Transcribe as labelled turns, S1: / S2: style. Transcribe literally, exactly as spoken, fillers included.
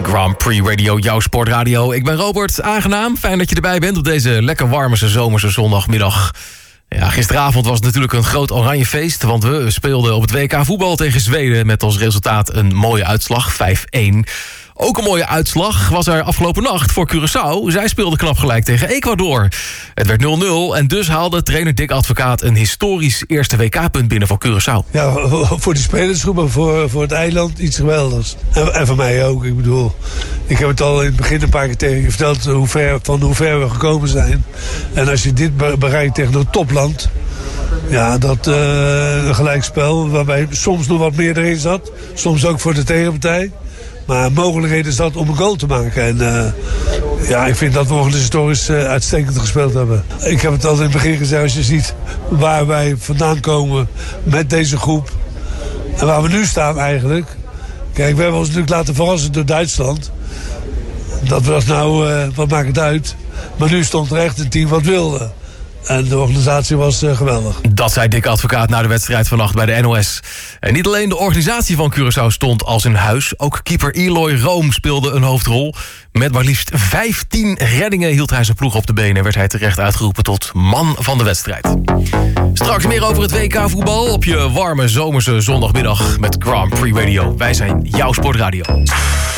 S1: Grand Prix Radio, jouw sportradio. Ik ben Robert, aangenaam. Fijn dat je erbij bent op deze lekker warme zomerse zondagmiddag. Ja, gisteravond was het natuurlijk een groot oranje feest, want we speelden op het W K voetbal tegen Zweden met als resultaat een mooie uitslag, vijf-een. Ook een mooie uitslag was er afgelopen nacht voor Curaçao. Zij speelden knap gelijk tegen Ecuador. Het werd nul nul en dus haalde trainer Dick Advocaat een historisch eerste W K-punt binnen voor Curaçao.
S2: Ja, voor die spelersgroep, maar voor, voor het eiland iets geweldigs. En, en voor mij ook, ik bedoel. Ik heb het al in het begin een paar keer tegen je verteld hoe ver, van hoe ver we gekomen zijn. En als je dit bereikt tegen een topland, ja, dat uh, een gelijkspel waarbij soms nog wat meer erin zat. Soms ook voor de tegenpartij. Maar mogelijkheden zat om een goal te maken. En uh, ja, ik vind dat we nog historisch uh, uitstekend gespeeld hebben. Ik heb het al in het begin gezegd, als je ziet waar wij vandaan komen met deze groep. En waar we nu staan eigenlijk. Kijk, we hebben ons natuurlijk laten verrassen door Duitsland. Dat was nou, uh, wat maakt het uit. Maar nu stond er echt een team wat wilde. En de organisatie was uh, geweldig.
S1: Dat zei Dick Advocaat na de wedstrijd vannacht bij de N O S. En niet alleen de organisatie van Curaçao stond als een huis. Ook keeper Eloy Room speelde een hoofdrol. Met maar liefst vijftien reddingen hield hij zijn ploeg op de benen en werd hij terecht uitgeroepen tot man van de wedstrijd. Straks meer over het W K voetbal op je warme zomerse zondagmiddag met Grand Prix Radio. Wij zijn jouw sportradio.